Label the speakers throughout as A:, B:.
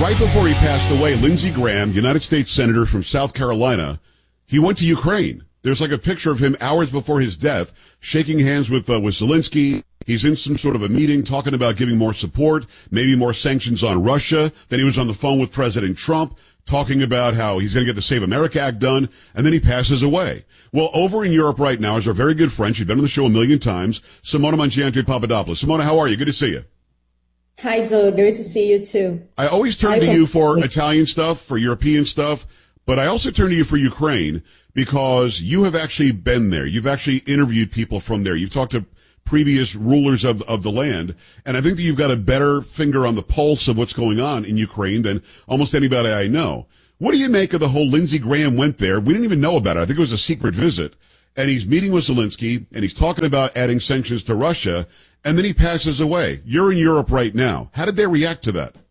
A: Right before he passed away, Lindsey Graham, United States Senator from South Carolina, he went to Ukraine. There's like a picture of him hours before his death, shaking hands with Zelensky. He's in some sort of a meeting talking about giving more support, maybe more sanctions on Russia. Then he was on the phone with President Trump talking about how he's going to get the Save America Act done, and then he passes away. Well, over in Europe right now is our very good friend. She's been on the show a million times, Simona Mangiante Papadopoulos. Simona, how are you? Good to see you.
B: Hi, Joe. Great to see you, too.
A: I always turn to you for Italian stuff, for European stuff, but I also turn to you for Ukraine because you have actually been there. You've actually interviewed people from there. You've talked to previous rulers of the land, and I think that you've got a better finger on the pulse of what's going on in Ukraine than almost anybody I know. What do you make of the whole Lindsey Graham went there? We didn't even know about it. I think it was a secret visit, and he's meeting with Zelensky, and he's talking about adding sanctions to Russia, and then he passes away. You're in Europe right now. How did they react to that?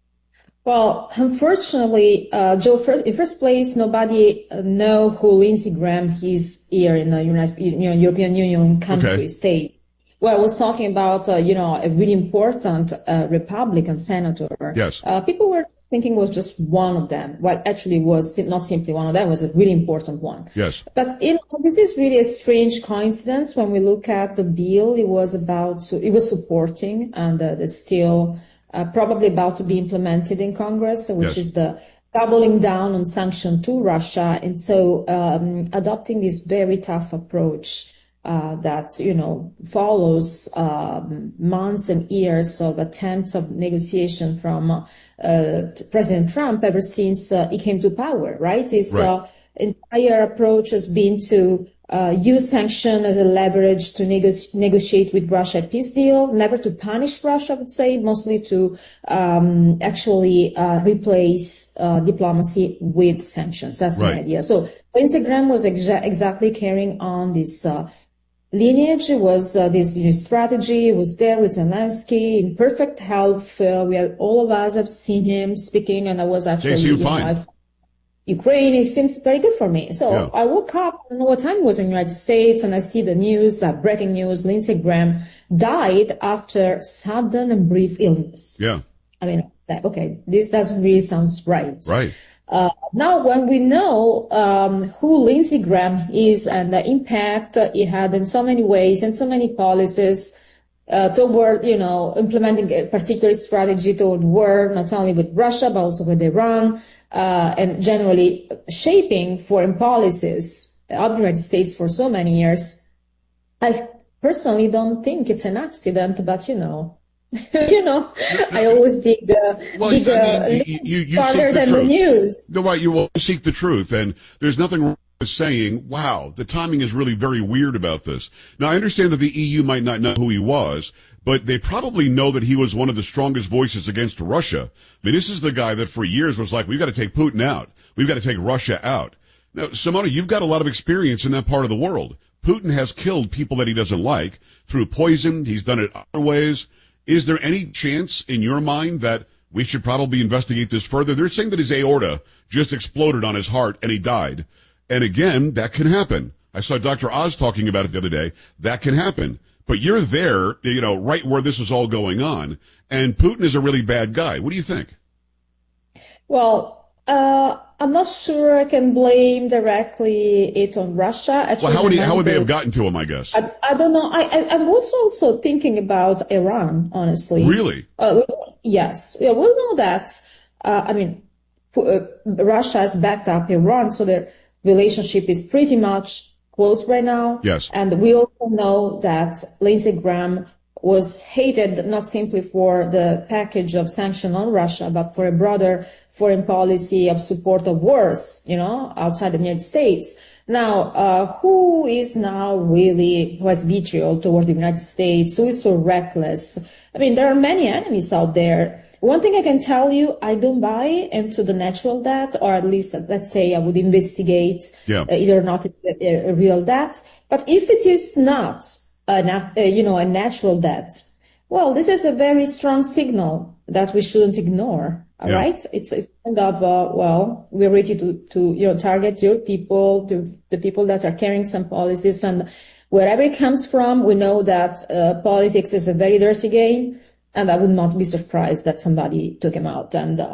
B: Well, unfortunately, Joe, in first place, nobody know who Lindsey Graham is here in the European Union country,
A: Okay.
B: state. Well, I was talking about, a really important Republican senator.
A: Yes.
B: People were thinking was just one of them. Well, actually was not simply one of them, it was a really important one.
A: Yes.
B: But, this is really a strange coincidence when we look at the bill it was supporting, and it's still probably about to be implemented in Congress, which is the doubling down on sanction to Russia. And so adopting this very tough approach that, follows months and years of attempts of negotiation from President Trump ever since he came to power, right? His entire approach has been to use sanction as a leverage to negotiate with Russia a peace deal, never to punish Russia, I would say, mostly to actually replace diplomacy with sanctions. That's the idea. So Lindsey Graham was exactly carrying on this lineage. It was this new strategy. It was there with Zelensky in perfect health. All of us have seen him speaking, and I was actually
A: fine.
B: Ukraine, it seems very good for me. So I woke up, I don't know what time it was in the United States, and I see the news, breaking news, Lindsey Graham died after sudden and brief illness.
A: Yeah.
B: I mean, okay, this doesn't really sound right.
A: Right.
B: Now, when we know who Lindsey Graham is and the impact he had in so many ways and so many policies toward, implementing a particular strategy toward war, not only with Russia, but also with Iran, and generally shaping foreign policies of the United States for so many years, I personally don't think it's an accident, but I always dig farther than the news.
A: No, right, you will seek the truth, and there's nothing wrong with saying, wow, the timing is really very weird about this. Now, I understand that the EU might not know who he was, but they probably know that he was one of the strongest voices against Russia. I mean, this is the guy that for years was like, we've got to take Putin out. We've got to take Russia out. Now, Simona, you've got a lot of experience in that part of the world. Putin has killed people that he doesn't like through poison. He's done it other ways. Is there any chance in your mind that we should probably investigate this further? They're saying that his aorta just exploded on his heart and he died. And again, that can happen. I saw Dr. Oz talking about it the other day. That can happen. But you're there, right where this is all going on. And Putin is a really bad guy. What do you think?
B: Well, I'm not sure I can blame directly it on Russia. Actually,
A: well, how would they have gotten to him, I guess?
B: I don't know. I was also thinking about Iran, honestly.
A: Really?
B: Yes. Yeah, we'll know that. Russia has backed up Iran, so their relationship is pretty much close right now.
A: Yes.
B: And we also know that Lindsey Graham was hated not simply for the package of sanction on Russia, but for a broader foreign policy of support of wars, outside the United States. Now, who has vitriol toward the United States? Who is so reckless? I mean, there are many enemies out there. One thing I can tell you, I don't buy into the natural death, or at least, let's say, I would investigate either or not a real death. But if it is not a natural death, well, this is a very strong signal that we shouldn't ignore. All right, it's kind of we're ready to target your people, to the people that are carrying some policies, and wherever it comes from, we know that politics is a very dirty game. And I would not be surprised that somebody took him out. And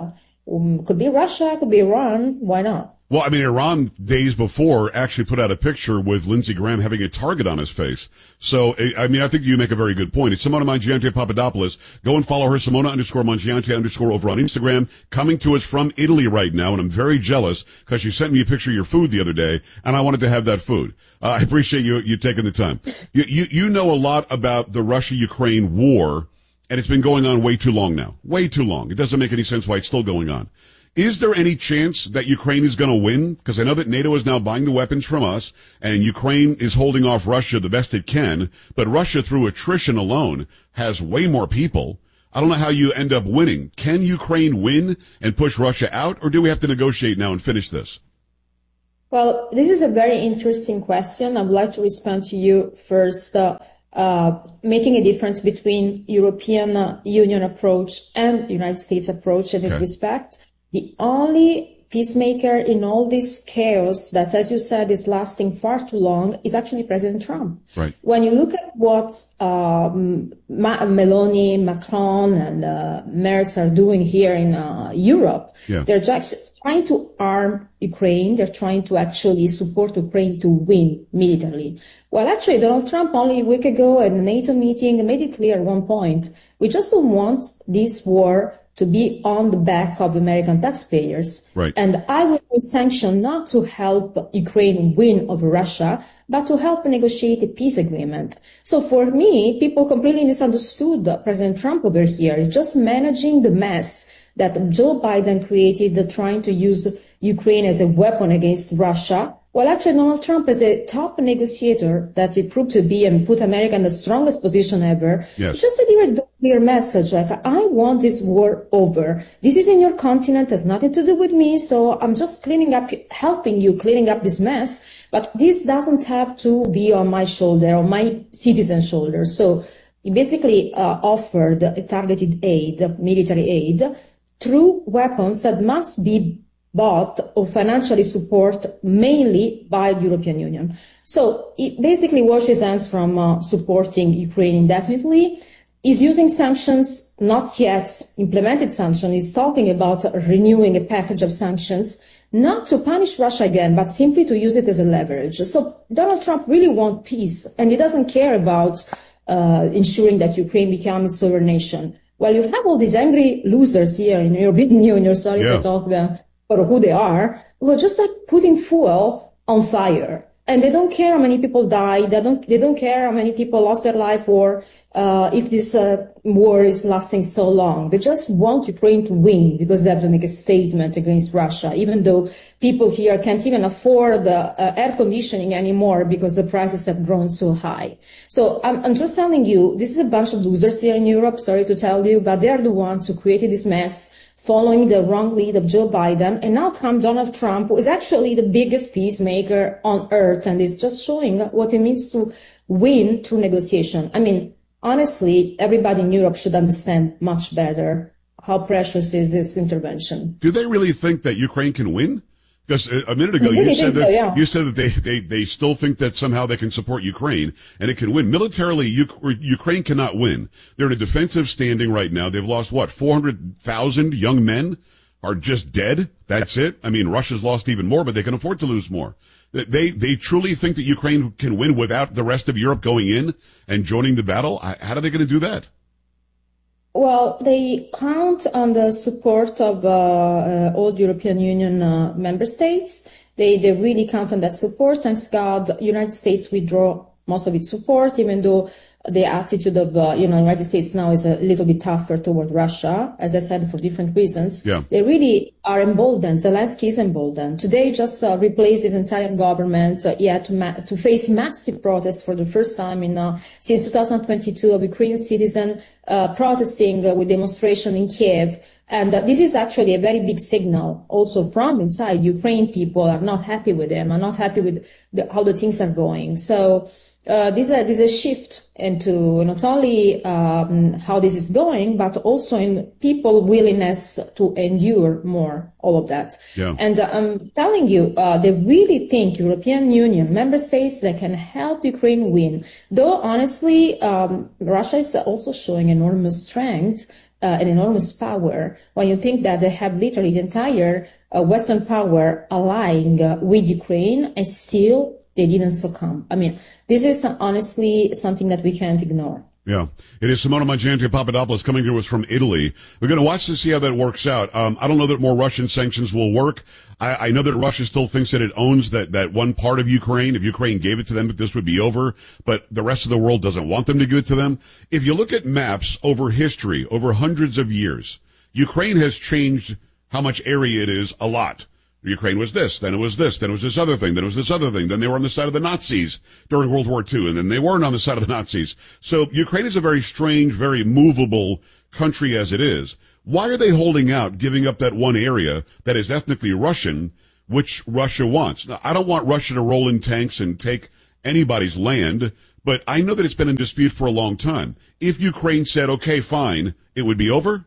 B: Could be Russia, could be Iran. Why not?
A: Well, I mean, Iran days before actually put out a picture with Lindsey Graham having a target on his face. So, I mean, I think you make a very good point. It's Simona Mangiante Papadopoulos. Go and follow her, Simona_Mangiante_ over on Instagram, coming to us from Italy right now. And I'm very jealous because you sent me a picture of your food the other day and I wanted to have that food. I appreciate you taking the time. You know a lot about the Russia-Ukraine war, and it's been going on way too long now. Way too long. It doesn't make any sense why it's still going on. Is there any chance that Ukraine is going to win? Because I know that NATO is now buying the weapons from us, and Ukraine is holding off Russia the best it can, but Russia, through attrition alone, has way more people. I don't know how you end up winning. Can Ukraine win and push Russia out, or do we have to negotiate now and finish this?
B: Well, this is a very interesting question. I'd like to respond to you first, making a difference between European Union approach and United States approach in this respect. The only peacemaker in all this chaos that, as you said, is lasting far too long is actually President Trump.
A: Right.
B: When you look at what Meloni, Macron, and Merz are doing here in Europe, they're just trying to arm Ukraine. They're trying to actually support Ukraine to win militarily. Well, actually, Donald Trump only a week ago at the NATO meeting made it clear at one point, we just don't want this war to be on the back of American taxpayers.
A: Right.
B: And I will use sanctions not to help Ukraine win over Russia, but to help negotiate a peace agreement. So for me, people completely misunderstood President Trump over here. He's just managing the mess that Joe Biden created, trying to use Ukraine as a weapon against Russia. Well, actually, Donald Trump is a top negotiator that he proved to be and put America in the strongest position ever.
A: Yes.
B: Just a direct, clear message, like, I want this war over. This is in your continent, has nothing to do with me, so I'm just helping you cleaning up this mess, but this doesn't have to be on my shoulder, on my citizen's shoulder. So he basically offered a targeted aid, military aid, through weapons that must be bought or financially support mainly by the European Union. So it basically washes hands from supporting Ukraine indefinitely. Is using sanctions, not yet implemented sanctions. He's talking about renewing a package of sanctions, not to punish Russia again, but simply to use it as a leverage. So Donald Trump really wants peace, and he doesn't care about ensuring that Ukraine becomes a sovereign nation. Well, you have all these angry losers here in the European Union, sorry to talk about who they are, who are just like putting fuel on fire. And they don't care how many people died. They don't care how many people lost their life or if this war is lasting so long. They just want Ukraine to win because they have to make a statement against Russia, even though people here can't even afford air conditioning anymore because the prices have grown so high. So I'm just telling you, this is a bunch of losers here in Europe, sorry to tell you, but they are the ones who created this mess, following the wrong lead of Joe Biden. And now come Donald Trump, who is actually the biggest peacemaker on earth and is just showing what it means to win through negotiation. I mean, honestly, everybody in Europe should understand much better how precious is this intervention.
A: Do they really think that Ukraine can win? Because a minute ago you said that they still think that somehow they can support Ukraine and it can win. Militarily, Ukraine cannot win. They're in a defensive standing right now. They've lost 400,000 young men are just dead. That's it. I mean, Russia's lost even more, but they can afford to lose more. They truly think that Ukraine can win without the rest of Europe going in and joining the battle. How are they going to do that?
B: Well, they count on the support of all European Union member states. They really count on that support. Thanks God, the United States withdraw most of its support, even though the attitude of United States now is a little bit tougher toward Russia, as I said, for different reasons.
A: Yeah.
B: They really are emboldened. Zelensky is emboldened. Today just replaced his entire government. He had to face massive protests for the first time since 2022 of Ukrainian citizens protesting with demonstration in Kiev. And this is actually a very big signal also from inside. Ukraine people are not happy with them, are not happy with how the things are going. So this is a shift into not only how this is going, but also in people willingness to endure more, all of that.
A: Yeah.
B: And I'm telling you, they really think European Union member states that can help Ukraine win. Though honestly, Russia is also showing enormous strength. an enormous power, when you think that they have literally the entire Western power allying with Ukraine, and still they didn't succumb. I mean, this is honestly something that we can't ignore.
A: Yeah, it is Simona Mangiante-Papadopoulos coming to us from Italy. We're going to watch to see how that works out. I don't know that more Russian sanctions will work. I know that Russia still thinks that it owns that one part of Ukraine. If Ukraine gave it to them, this would be over. But the rest of the world doesn't want them to give it to them. If you look at maps over history, over hundreds of years, Ukraine has changed how much area it is a lot. Ukraine was this, then it was this, then it was this other thing, then it was this other thing, then they were on the side of the Nazis during World War II, and then they weren't on the side of the Nazis. So Ukraine is a very strange, very movable country as it is. Why are they holding out, giving up that one area that is ethnically Russian, which Russia wants? Now, I don't want Russia to roll in tanks and take anybody's land, but I know that it's been in dispute for a long time. If Ukraine said, okay, fine, it would be over?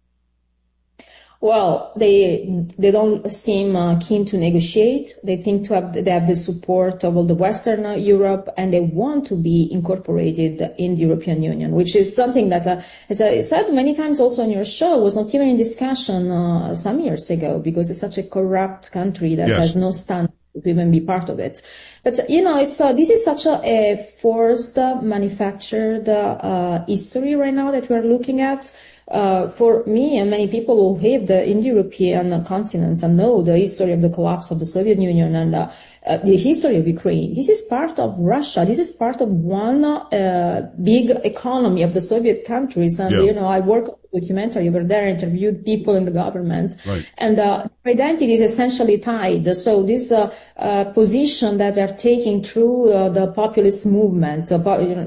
B: Well, they don't seem keen to negotiate. They think they have the support of all the Western Europe, and they want to be incorporated in the European Union, which is something that, as I said many times also on your show, was not even in discussion some years ago, because it's such a corrupt country that has no standard to even be part of it. But it's this is such a forced, manufactured history right now that we're looking at. For me and many people who lived in the European continent and know the history of the collapse of the Soviet Union and the history of Ukraine, this is part of Russia. This is part of one big economy of the Soviet countries. And, I worked on a documentary over there, interviewed people in the government. Right. And identity is essentially tied. So this position that they're taking through the populist movement, there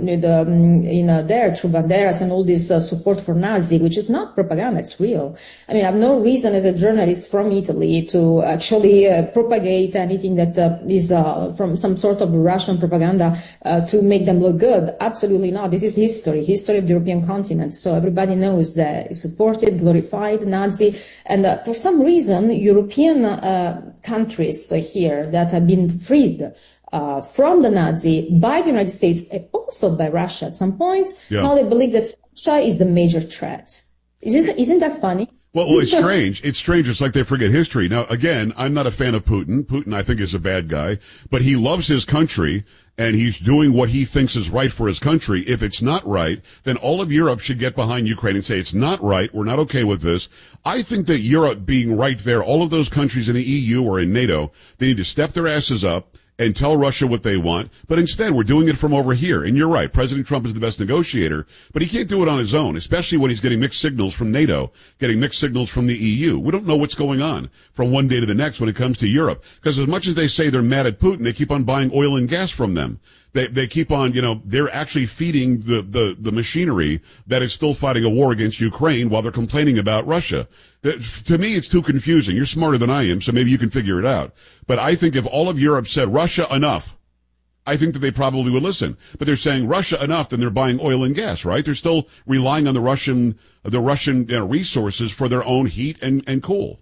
B: through Banderas and all this support for Nazi, which is not propaganda, it's real. I mean, I have no reason as a journalist from Italy to actually propagate anything that is from some sort of Russian propaganda to make them look good. Absolutely not. This is history of the European continent. So everybody knows that it's supported, glorified Nazi. And for some reason, European countries here that have been freed from the Nazi by the United States and also by Russia at some point, now they believe that Russia is the major threat. Isn't that funny?
A: Well, it's strange. It's strange. It's like they forget history. Now, again, I'm not a fan of Putin. Putin, I think, is a bad guy, but he loves his country and he's doing what he thinks is right for his country. If it's not right, then all of Europe should get behind Ukraine and say, it's not right. We're not okay with this. I think that Europe being right there, all of those countries in the EU or in NATO, they need to step their asses up and tell Russia what they want. But instead, we're doing it from over here. And you're right. President Trump is the best negotiator, but he can't do it on his own, especially when he's getting mixed signals from NATO, getting mixed signals from the EU. We don't know what's going on from one day to the next when it comes to Europe. Because as much as they say they're mad at Putin, they keep on buying oil and gas from them. They keep on, they're actually feeding the machinery that is still fighting a war against Ukraine while they're complaining about Russia. To me, it's too confusing. You're smarter than I am, so maybe you can figure it out. But I think if all of Europe said, Russia, enough, I think that they probably would listen. But they're saying Russia enough, then they're buying oil and gas, right? They're still relying on the Russian resources for their own heat and coal.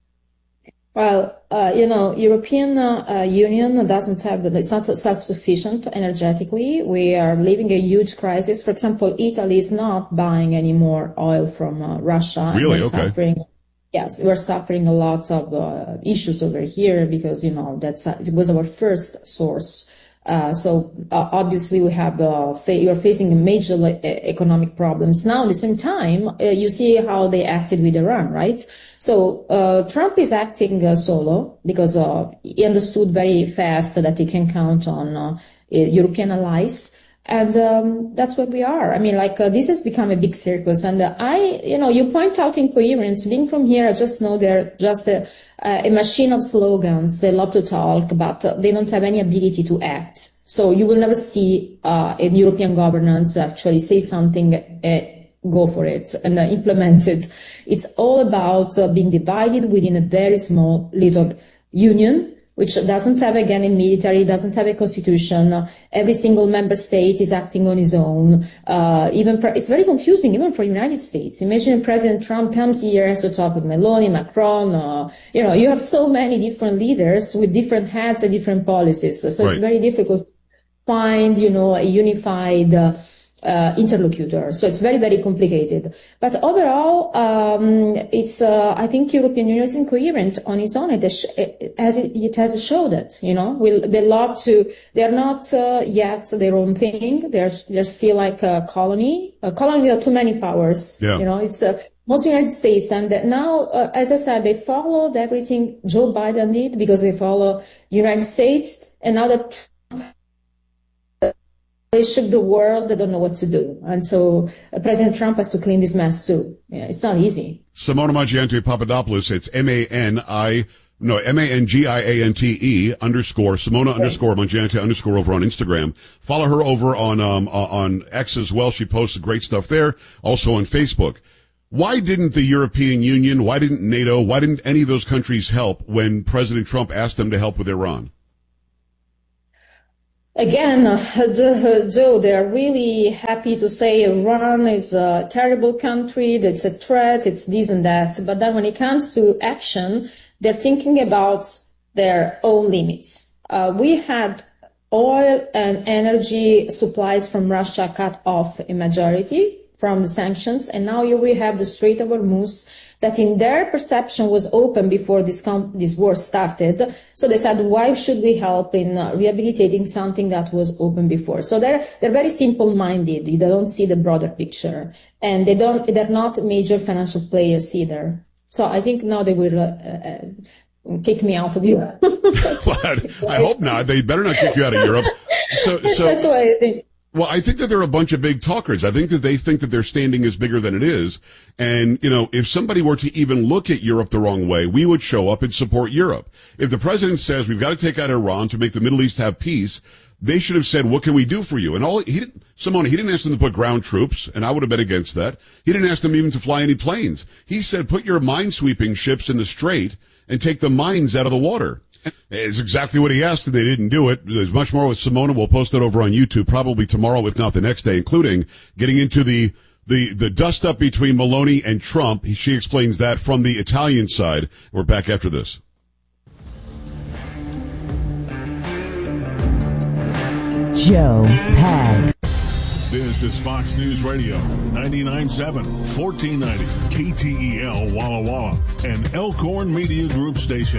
B: Well, European Union doesn't have, it's not self-sufficient energetically. We are living a huge crisis. For example, Italy is not buying any more oil from Russia.
A: Really? Okay.
B: Yes, we're suffering a lot of issues over here because, it was our first source. So obviously we have you're facing major economic problems. Now, at the same time, you see how they acted with Iran, right? So Trump is acting solo because he understood very fast that he can count on European allies. And that's where we are. I mean, this has become a big circus. And you point out incoherence. Being from here, I just know they're just a machine of slogans. They love to talk, but they don't have any ability to act. So you will never see a European governance actually say something, go for it, and implement it. It's all about being divided within a very small little union, which doesn't have, again, a military, doesn't have a constitution. Every single member state is acting on its own. It's very confusing, even for the United States. Imagine President Trump comes here, has to talk with Meloni, Macron. You have so many different leaders with different hats and different policies. So It's very difficult to find, a unified interlocutor. So it's very, very complicated. But overall, I think European Union is incoherent on its own. It has showed it, they're not yet their own thing. They're still like a colony with too many powers.
A: Yeah.
B: It's mostly United States. And now, as I said, they followed everything Joe Biden did because they follow United States. And now that they shook the world, they don't know what to do. And so President Trump has to clean this mess too. Yeah, it's not easy.
A: Simona Mangiante Papadopoulos, it's MANGIANTE _ Simona _ Mangiante _ over on Instagram. Follow her over on X as well. She posts great stuff there. Also on Facebook. Why didn't the European Union, why didn't NATO, why didn't any of those countries help when President Trump asked them to help with Iran?
B: Again, Joe, they're really happy to say Iran is a terrible country, that's a threat, it's this and that. But then when it comes to action, they're thinking about their own limits. We had oil and energy supplies from Russia cut off a majority from the sanctions, and now here we have the Strait of Hormuz that in their perception was open before this war started. So they said, why should we help in rehabilitating something that was open before? So they're very simple-minded. They don't see the broader picture, and they're not major financial players either. So I think now they will kick me out of Europe.
A: I hope not. They better not kick you out of Europe. So
B: that's what I think.
A: Well, I think that they're a bunch of big talkers. I think that they think that their standing is bigger than it is. And, if somebody were to even look at Europe the wrong way, we would show up and support Europe. If the president says we've got to take out Iran to make the Middle East have peace, they should have said, what can we do for you? And Simona, he didn't ask them to put ground troops, and I would have been against that. He didn't ask them even to fly any planes. He said, put your mine-sweeping ships in the strait and take the mines out of the water. It's exactly what he asked, and they didn't do it. There's much more with Simona. We'll post it over on YouTube probably tomorrow, if not the next day, including getting into the dust-up between Meloni and Trump. She explains that from the Italian side. We're back after this.
C: Joe Pags.
D: This is Fox News Radio, 99.7, 1490, KTEL Walla Walla, an Elkhorn Media Group station.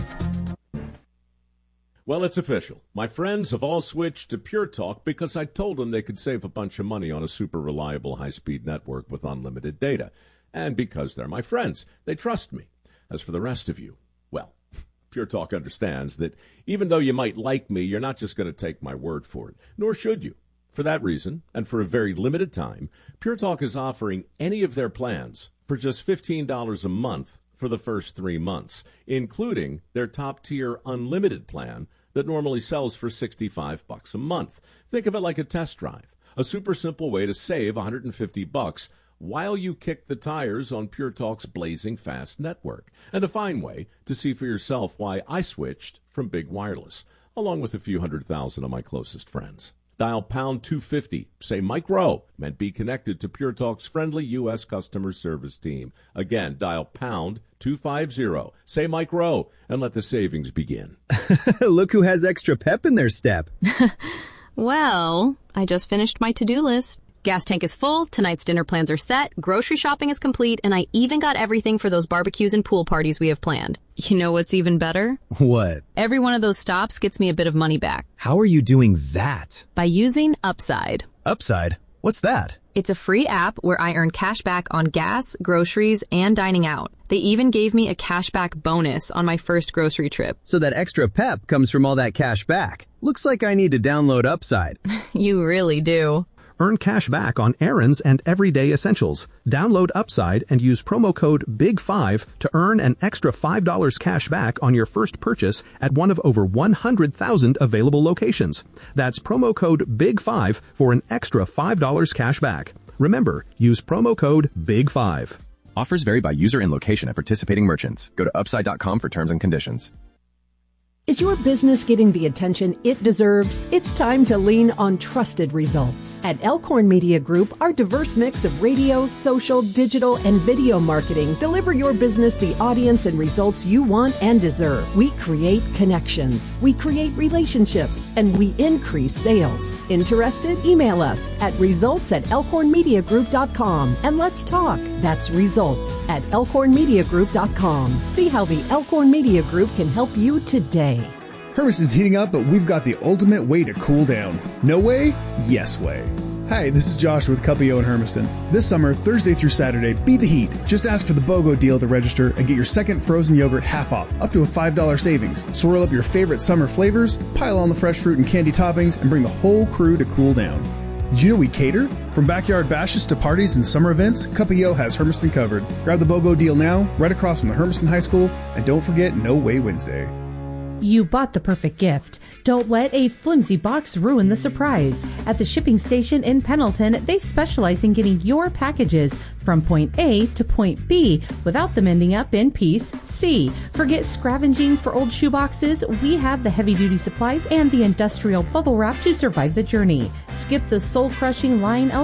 E: Well, it's official. My friends have all switched to Pure Talk because I told them they could save a bunch of money on a super reliable high-speed network with unlimited data. And because they're my friends, they trust me. As for the rest of you, well, Pure Talk understands that even though you might like me, you're not just going to take my word for it, nor should you. For that reason, and for a very limited time, Pure Talk is offering any of their plans for just $15 a month for the first 3 months, including their top-tier unlimited plan that normally sells for $65 a month. Think of it like a test drive, a super simple way to save $150 while you kick the tires on Pure Talk's blazing fast network, and a fine way to see for yourself why I switched from Big Wireless, along with a few 100,000 of my closest friends. Dial pound 250, say Mike Rowe, and be connected to Pure Talk's friendly U.S. customer service team. Again, dial pound 250, say Mike Rowe, and let the savings begin.
F: Look who has extra pep in their step.
G: Well, I just finished my to-do list. Gas tank is full, tonight's dinner plans are set, grocery shopping is complete, and I even got everything for those barbecues and pool parties we have planned. You know what's even better?
F: What?
G: Every one of those stops gets me a bit of money back.
F: How are you doing that?
G: By using Upside.
F: Upside? What's that?
G: It's a free app where I earn cash back on gas, groceries, and dining out. They even gave me a cashback bonus on my first grocery trip.
F: So that extra pep comes from all that cash back. Looks like I need to download Upside.
G: You really do.
H: Earn cash back on errands and everyday essentials. Download Upside and use promo code BIG5 to earn an extra $5 cash back on your first purchase at one of over 100,000 available locations. That's promo code BIG5 for an extra $5 cash back. Remember, use promo code BIG5.
I: Offers vary by user and location at participating merchants. Go to upside.com for terms and conditions. Is your business getting the attention it deserves? It's time to lean on trusted results. At Elkhorn Media Group, our diverse mix of radio, social, digital, and video marketing deliver your business the audience and results you want and deserve. We create connections, we create relationships, and we increase sales. Interested? Email us at results@elkhornmediagroup.com and let's talk. That's results@elkhornmediagroup.com. See how the Elkhorn Media Group can help you today.
J: Hermiston's heating up, but we've got the ultimate way to cool down. No way? Yes way. Hi, this is Josh with Cuppio in Hermiston. This summer, Thursday through Saturday, beat the heat. Just ask for the BOGO deal to register and get your second frozen yogurt half off, up to a $5 savings. Swirl up your favorite summer flavors, pile on the fresh fruit and candy toppings, and bring the whole crew to cool down. Did you know we cater? From backyard bashes to parties and summer events, Cuppio has Hermiston covered. Grab the BOGO deal now, right across from the Hermiston High School, and don't forget No Way Wednesday.
K: You bought the perfect gift. Don't let a flimsy box ruin the surprise. At the shipping station in Pendleton, they specialize in getting your packages from point A to point B without them ending up in piece C. Forget scavenging for old shoeboxes. We have the heavy-duty supplies and the industrial bubble wrap to survive the journey. Skip the soul-crushing line